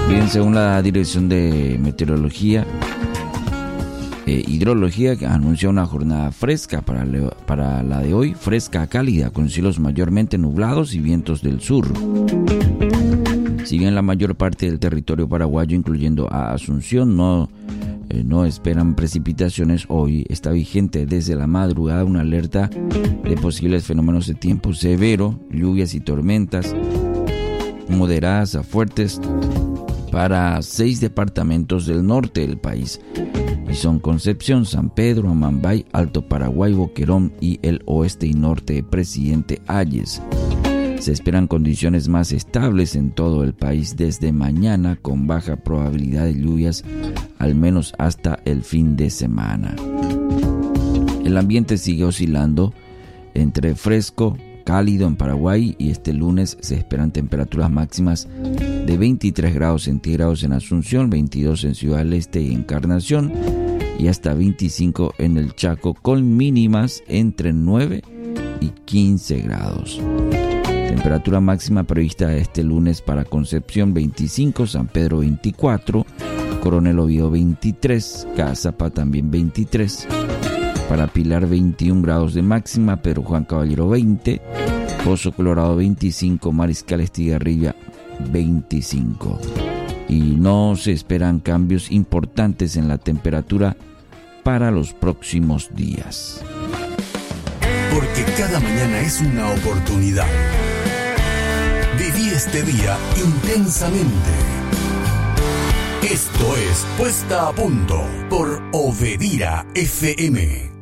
Bien, según la Dirección de Meteorología Hidrología, que anuncia una jornada fresca para la de hoy, fresca a cálida, con cielos mayormente nublados y vientos del sur. Si bien la mayor parte del territorio paraguayo, incluyendo a Asunción, no esperan precipitaciones hoy, está vigente desde la madrugada una alerta de posibles fenómenos de tiempo severo, lluvias y tormentas moderadas a fuertes para 6 departamentos del norte del país, y son Concepción, San Pedro, Amambay, Alto Paraguay, Boquerón y el oeste y norte de Presidente Hayes. Se esperan condiciones más estables en todo el país desde mañana, con baja probabilidad de lluvias al menos hasta el fin de semana. El ambiente sigue oscilando entre fresco, cálido en Paraguay, y este lunes se esperan temperaturas máximas de 23 grados centígrados en Asunción, 22 en Ciudad del Este y Encarnación, y hasta 25 en el Chaco, con mínimas entre 9 y 15 grados. Temperatura máxima prevista este lunes para Concepción 25, San Pedro 24, Coronel Oviedo 23, Cazapá también 23, para Pilar 21 grados de máxima, Pedro Juan Caballero 20, Pozo Colorado 25, Mariscal Estigarribia 25. Y no se esperan cambios importantes en la temperatura para los próximos días. Porque cada mañana es una oportunidad. Viví este día intensamente. Esto es Puesta a Punto por Obedira FM.